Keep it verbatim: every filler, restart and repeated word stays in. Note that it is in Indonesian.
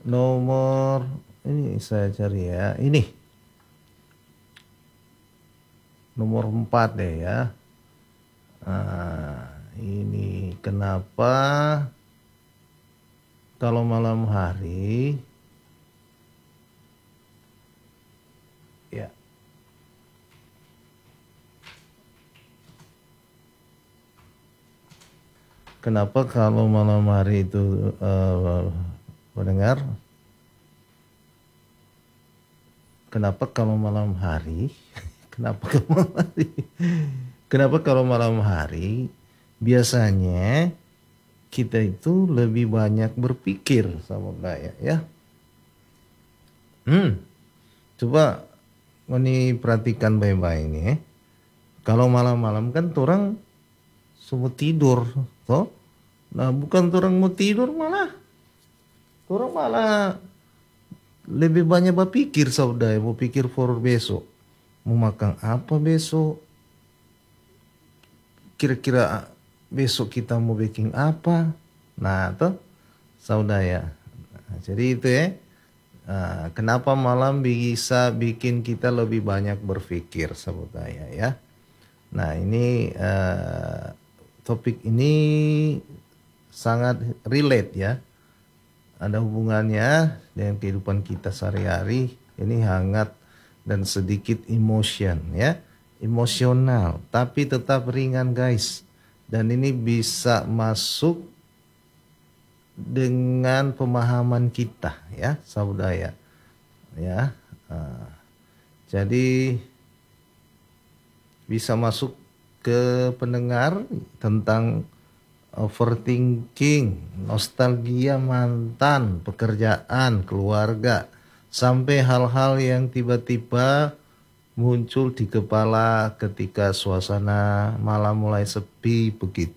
nomor ini saya cari ya, ini nomor empat deh ya. Nah, ini kenapa kalau malam hari ya, kenapa kalau malam hari itu uh, mendengar, kenapa kalau malam hari kenapa kalau malam hari kenapa kalau malam hari biasanya kita itu lebih banyak berpikir sama gaya ya. Hmm, coba ini perhatikan baik-baik ini ya. Kalau malam-malam kan orang semua tidur, toh. Nah, bukan orang mau tidur malah, orang malah lebih banyak berpikir saudara, mau pikir for besok, mau makan apa besok, kira-kira besok kita mau bikin apa. Nah, toh saudara ya. Nah, jadi itu ya. Nah, kenapa malam bisa bikin kita lebih banyak berpikir saudara ya. Nah, ini uh, topik ini sangat relate ya. Ada hubungannya dengan kehidupan kita sehari-hari. Ini hangat dan sedikit emotion ya. Emosional tapi tetap ringan guys. Dan ini bisa masuk dengan pemahaman kita ya, saudara ya. Ya. Uh, jadi bisa masuk ke pendengar tentang overthinking, nostalgia mantan, pekerjaan, keluarga, sampai hal-hal yang tiba-tiba muncul di kepala ketika suasana malam mulai sepi begitu.